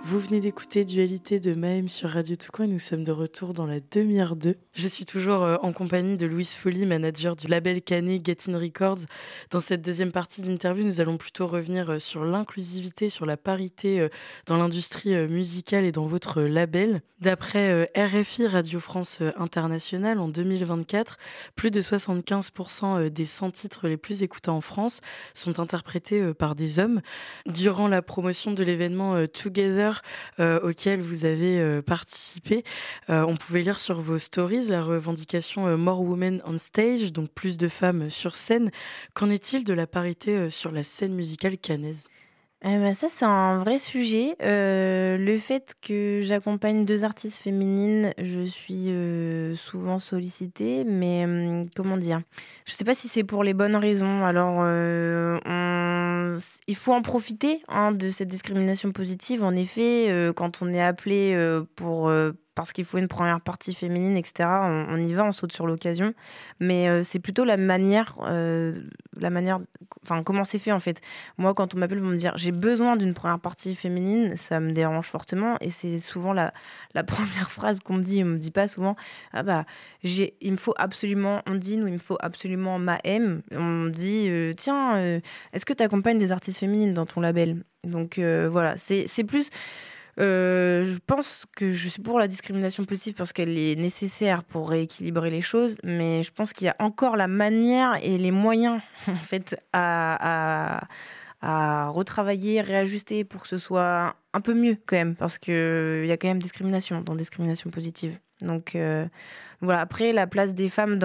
Vous venez d'écouter Dualité de Maëm sur Radio Toucan et nous sommes de retour dans la demi-heure 2. Je suis toujours en compagnie de Louise Folly, manager du label Canet Get-In Records. Dans cette deuxième partie d'interview, nous allons plutôt revenir sur l'inclusivité, sur la parité dans l'industrie musicale et dans votre label. D'après RFI, Radio France Internationale, en 2024, plus de 75% des 100 titres les plus écoutés en France sont interprétés par des hommes. Durant la promotion de l'événement Together, auquel vous avez participé, on pouvait lire sur vos stories la revendication More Women on Stage, donc plus de femmes sur scène. Qu'en est-il de la parité sur la scène musicale caennaise ? Ça, c'est un vrai sujet. Le fait que j'accompagne 2 artistes féminines, je suis souvent sollicitée, mais comment dire? Je sais pas si c'est pour les bonnes raisons. Alors, il faut en profiter de cette discrimination positive. En effet, quand on est appelé parce qu'il faut une première partie féminine, etc., on y va, on saute sur l'occasion. Mais c'est plutôt la manière, comment c'est fait en fait. Moi, quand on m'appelle pour me dire j'ai besoin d'une première partie féminine, ça me dérange fortement. Et c'est souvent la première phrase qu'on me dit. On me dit pas souvent il me faut absolument Ondine ou il me faut absolument Maëm. On me dit est-ce que tu accompagnes des artistes féminines dans ton label? Donc voilà, c'est plus. Je pense que je suis pour la discrimination positive parce qu'elle est nécessaire pour rééquilibrer les choses, mais je pense qu'il y a encore la manière et les moyens en fait à retravailler, réajuster pour que ce soit un peu mieux quand même, parce qu'il y a quand même discrimination dans discrimination positive. Donc voilà, après la place des femmes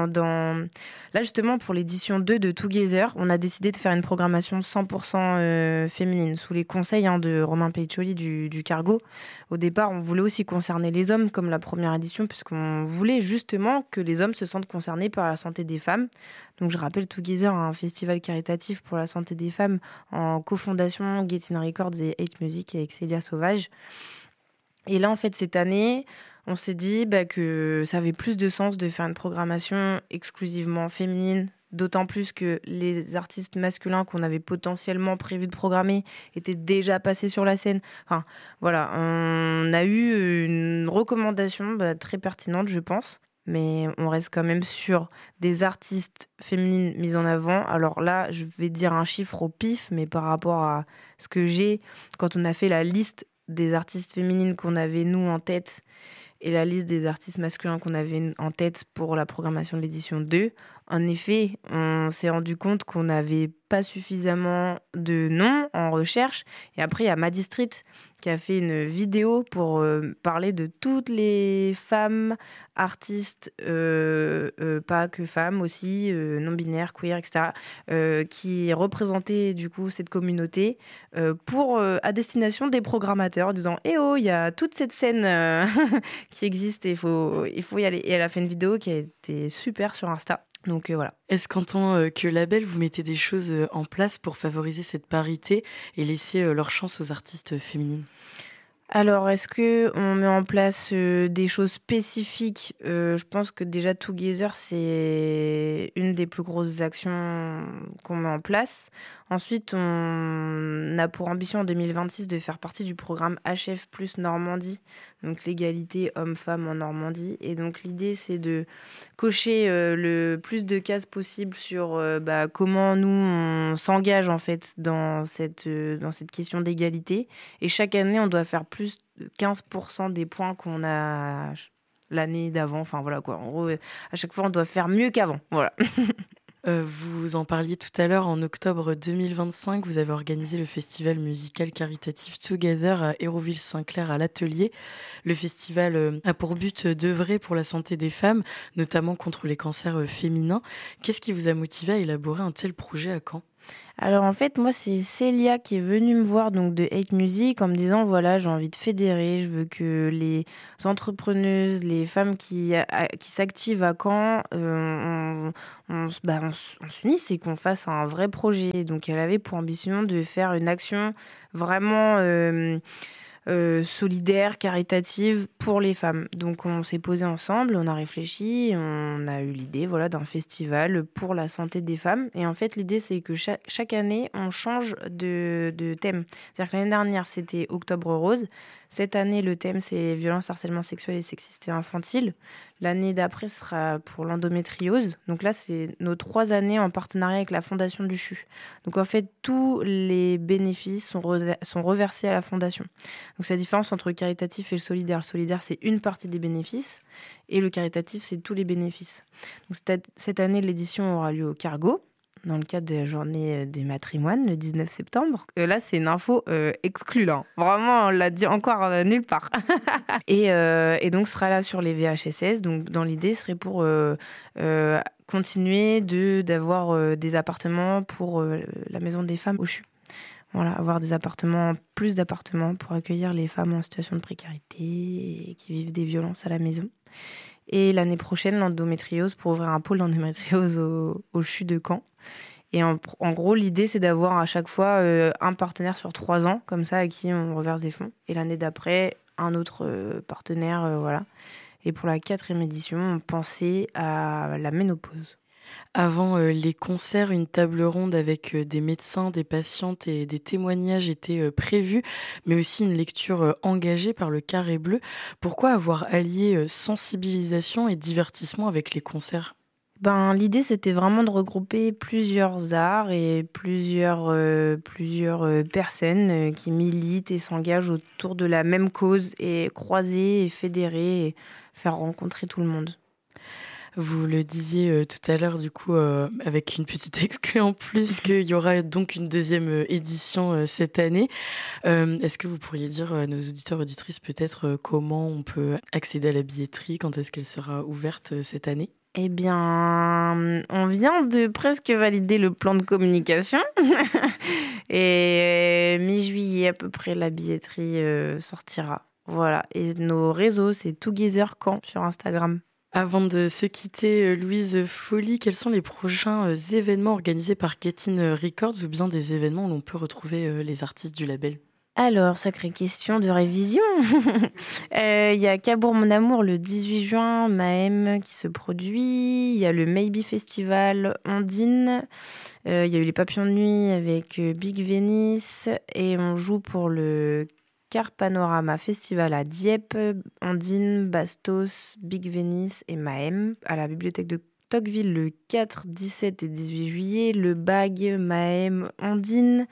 Là justement pour l'édition 2 de Together, on a décidé de faire une programmation 100% féminine, sous les conseils de Romain Peiccioli du Cargo. Au départ, on voulait aussi concerner les hommes comme la première édition, puisqu'on voulait justement que les hommes se sentent concernés par la santé des femmes. Donc je rappelle Together, un festival caritatif pour la santé des femmes en cofondation Get-In Records et Hate Music avec Célia Sauvage. Et là en fait cette année, on s'est dit que ça avait plus de sens de faire une programmation exclusivement féminine, d'autant plus que les artistes masculins qu'on avait potentiellement prévu de programmer étaient déjà passés sur la scène. Enfin, voilà, on a eu une recommandation très pertinente, je pense. Mais on reste quand même sur des artistes féminines mises en avant. Alors là, je vais dire un chiffre au pif, mais par rapport à ce que j'ai, quand on a fait la liste des artistes féminines qu'on avait, nous, en tête, et la liste des artistes masculins qu'on avait en tête pour la programmation de l'édition 2, en effet, on s'est rendu compte qu'on n'avait pas suffisamment de noms en recherche. Et après, il y a Maddy Street qui a fait une vidéo pour parler de toutes les femmes artistes, pas que femmes aussi, non-binaires, queer, etc., qui représentaient du coup cette communauté à destination des programmateurs, en disant « Eh oh, il y a toute cette scène qui existe et il faut y aller ». Et elle a fait une vidéo qui a été super sur Insta. Donc voilà. Est-ce qu'en tant que label, vous mettez des choses en place pour favoriser cette parité et laisser leur chance aux artistes féminines ? Alors, est-ce qu'on met en place des choses spécifiques ? Je pense que déjà Together, c'est une des plus grosses actions qu'on met en place. Ensuite, on a pour ambition en 2026 de faire partie du programme HF plus Normandie, donc l'égalité homme-femme en Normandie. Et donc l'idée, c'est de cocher le plus de cases possible sur comment nous, on s'engage en fait dans cette question d'égalité. Et chaque année, on doit faire plus de 15% des points qu'on a l'année d'avant. Enfin voilà quoi. En gros, à chaque fois, on doit faire mieux qu'avant. Voilà. Vous en parliez tout à l'heure, en octobre 2025, vous avez organisé le festival musical caritatif Together à Hérouville-Saint-Clair à l'Atelier. Le festival a pour but d'œuvrer pour la santé des femmes, notamment contre les cancers féminins. Qu'est-ce qui vous a motivé à élaborer un tel projet à Caen ? Alors en fait, moi, c'est Célia qui est venue me voir donc de Hate Music en me disant voilà, j'ai envie de fédérer, je veux que les entrepreneuses, les femmes qui s'activent à Caen, on s'unisse et qu'on fasse un vrai projet. Donc elle avait pour ambition de faire une action vraiment solidaire, caritative pour les femmes. Donc on s'est posé ensemble, on a réfléchi, on a eu l'idée d'un festival pour la santé des femmes. Et en fait, l'idée, c'est que chaque année, on change de thème. C'est-à-dire que l'année dernière, c'était Octobre Rose. Cette année, le thème, c'est violence, harcèlement sexuel et sexiste et infantile. L'année d'après sera pour l'endométriose. Donc là, c'est nos 3 années en partenariat avec la Fondation du CHU. Donc en fait, tous les bénéfices sont reversés à la Fondation. Donc c'est la différence entre le caritatif et le solidaire. Le solidaire, c'est une partie des bénéfices et le caritatif, c'est tous les bénéfices. Donc cette année, l'édition aura lieu au Cargo, dans le cadre de la journée des matrimoines, le 19 septembre. Là, c'est une info exclue, là. Vraiment, on l'a dit encore nulle part. et donc, sera là sur les VHSS. Donc, dans l'idée, ce serait pour continuer d'avoir des appartements pour la maison des femmes au CHU. Voilà, avoir plus d'appartements pour accueillir les femmes en situation de précarité et qui vivent des violences à la maison. Et l'année prochaine, l'endométriose, pour ouvrir un pôle d'endométriose au CHU de Caen. Et en gros, l'idée, c'est d'avoir à chaque fois un partenaire sur 3 ans, comme ça, à qui on reverse des fonds. Et l'année d'après, un autre partenaire, voilà. Et pour la 4e édition, on pensait à la ménopause. Avant les concerts, une table ronde avec des médecins, des patientes et des témoignages était prévue, mais aussi une lecture engagée par le Carré Bleu. Pourquoi avoir allié sensibilisation et divertissement avec les concerts ? L'idée, c'était vraiment de regrouper plusieurs arts et plusieurs personnes qui militent et s'engagent autour de la même cause et croiser et fédérer et faire rencontrer tout le monde. Vous le disiez tout à l'heure, du coup, avec une petite exclue en plus, qu'il y aura donc une 2e édition cette année. Est-ce que vous pourriez dire à nos auditeurs, auditrices, peut-être comment on peut accéder à la billetterie, quand est-ce qu'elle sera ouverte cette année ? Eh bien, on vient de presque valider le plan de communication. Et mi-juillet, à peu près, la billetterie sortira. Voilà. Et nos réseaux, c'est Together Caen sur Instagram. Avant de se quitter, Louise Folly, quels sont les prochains événements organisés par Gettin Records ou bien des événements où l'on peut retrouver les artistes du label ? Alors, sacrée question de révision. Il y a Cabourg Mon Amour le 18 juin, Mahem qui se produit. Il y a le Maybe Festival Ondine. Il y a eu les Papillons de Nuit avec Big Venice. Et on joue pour le Car Panorama Festival à Dieppe, Ondine, Bastos, Big Venice et Mahem à la bibliothèque de Tocqueville le 4, 17 et 18 juillet. Le Bag, Mahem, Ondine.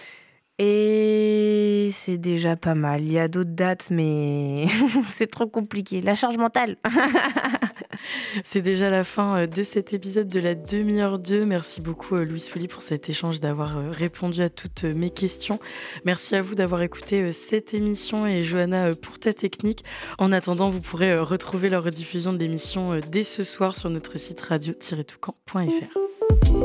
Et c'est déjà pas mal. Il y a d'autres dates, mais c'est trop compliqué. La charge mentale. C'est déjà la fin de cet épisode de la demi-heure 2. Merci beaucoup Louise Folly pour cet échange, d'avoir répondu à toutes mes questions. Merci à vous d'avoir écouté cette émission et Johanna pour ta technique. En attendant, vous pourrez retrouver la rediffusion de l'émission dès ce soir sur notre site radio-toucan.fr.